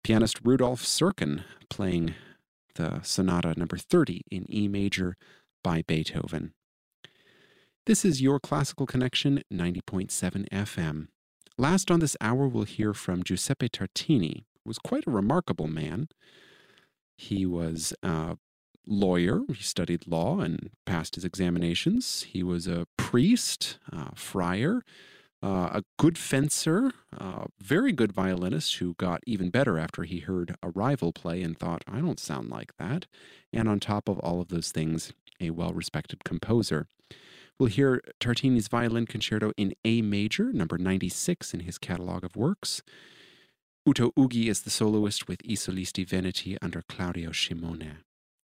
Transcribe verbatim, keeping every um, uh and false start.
Pianist Rudolf Serkin playing the Sonata number thirty in E major by Beethoven. This is Your Classical Connection, ninety point seven F M. Last on this hour, we'll hear from Giuseppe Tartini, who was quite a remarkable man. He was a lawyer. He studied law and passed his examinations. He was a priest, a friar, uh, a good fencer, a very good violinist who got even better after he heard a rival play and thought, I don't sound like that. And on top of all of those things, a well-respected composer. We'll hear Tartini's Violin Concerto in A major, number ninety-six in his catalog of works. Uto Ughi is the soloist with I Solisti Veneti under Claudio Scimone.